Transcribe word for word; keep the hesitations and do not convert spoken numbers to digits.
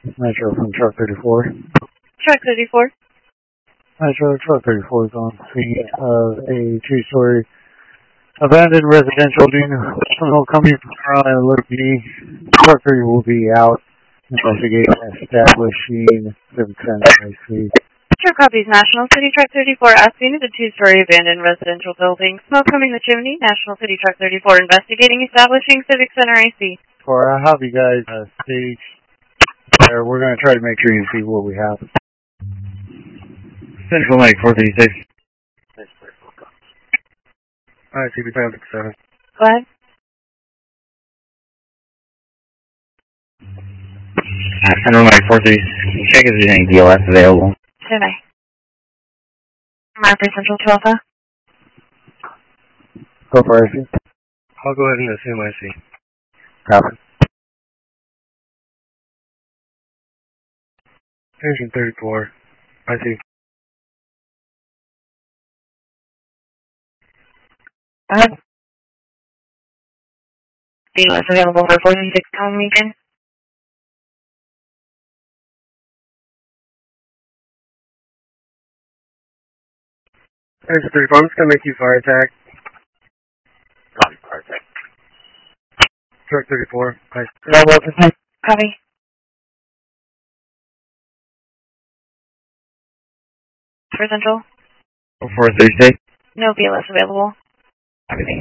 Metro from Truck thirty-four. Truck thirty-four. Metro, Truck thirty-four is on scene of a two-story abandoned residential tunnel coming from a little B. Truck thirty will be out investigating establishing civic center I C. Sure copies. National City Truck thirty-four asking is a two-story abandoned residential building. Smoke coming the chimney. National City Truck thirty-four investigating establishing civic center I C. Or I'll have you guys uh, stage there. We're going to try to make sure you see what we have. Central Lake four thirty-six. Alright, C B seven sixty-seven. Go ahead. Uh, Central Lake four thirty-six. Check if there's any D L S available. Stand by. Marker Central two Alpha. Go for I C. I'll go ahead and assume I C. Copy. Station thirty-four. I C. Go ahead. D L S available for four thirty-six Calm Weekend. Station thirty-four. I'm just going to make you fire attack. Fire attack. Truck thirty-four. I C. Copy. For Central. four thirty-six. No B L S available. Everything.